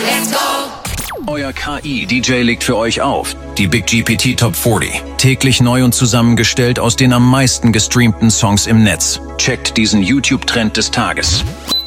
Let's go! Euer KI-DJ legt für euch auf. Die Big GPT Top 40. Täglich neu und zusammengestellt aus den am meisten gestreamten Songs im Netz. Checkt diesen YouTube-Trend des Tages.